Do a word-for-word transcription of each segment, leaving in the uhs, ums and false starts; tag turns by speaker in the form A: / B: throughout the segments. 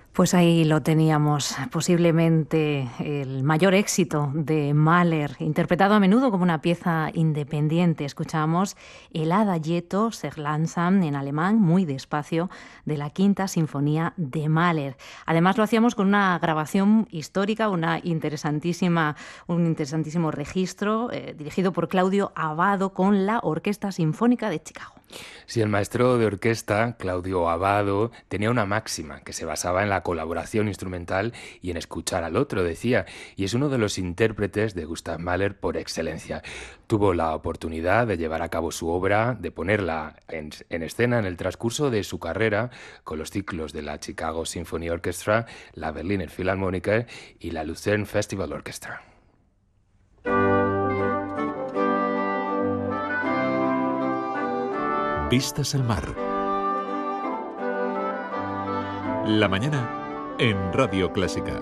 A: Pues ahí lo teníamos, posiblemente el mayor éxito de Mahler, interpretado a menudo como una pieza independiente. Escuchamos el Adagietto sehr langsam en alemán, muy despacio, de la Quinta Sinfonía de Mahler. Además lo hacíamos con una grabación histórica, una interesantísima, un interesantísimo registro eh, dirigido por Claudio Abbado con la Orquesta Sinfónica de Chicago.
B: Si el maestro de orquesta, Claudio Abbado, tenía una máxima que se basaba en la colaboración instrumental y en escuchar al otro, decía, y es uno de los intérpretes de Gustav Mahler por excelencia. Tuvo la oportunidad de llevar a cabo su obra, de ponerla en, en escena en el transcurso de su carrera con los ciclos de la Chicago Symphony Orchestra, la Berliner Philharmoniker y la Lucerne Festival Orchestra.
C: Vistas al mar. La mañana en Radio Clásica.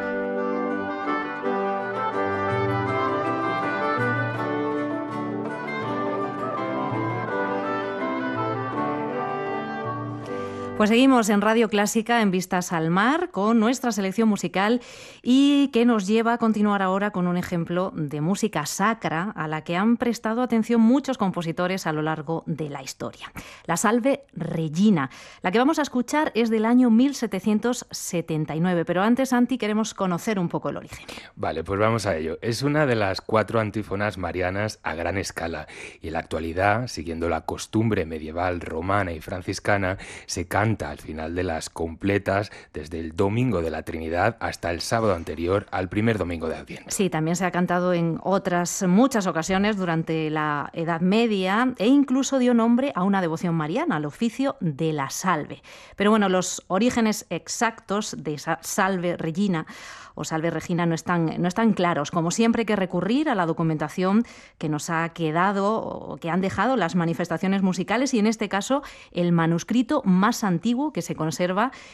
A: Pues seguimos en Radio Clásica en Vistas al Mar con nuestra selección musical y que nos lleva a continuar ahora con un ejemplo de música sacra a la que han prestado atención muchos compositores a lo largo de la historia. La Salve Regina. La que vamos a escuchar es del año mil setecientos setenta y nueve, pero antes, Santi, queremos conocer un poco el origen.
B: Vale, pues vamos a ello. Es una de las cuatro antífonas marianas a gran escala y en la actualidad, siguiendo la costumbre medieval romana y franciscana, se canta al final de las completas desde el Domingo de la Trinidad hasta el sábado anterior al primer domingo de Adviento.
A: Sí, también se ha cantado en otras muchas ocasiones durante la Edad Media e incluso dio nombre a una devoción mariana, al oficio de la Salve. Pero bueno, los orígenes exactos de esa Salve Regina o Salve Regina no están, no están claros. Como siempre hay que recurrir a la documentación que nos ha quedado o que han dejado las manifestaciones musicales y en este caso el manuscrito más antiguo que se conserva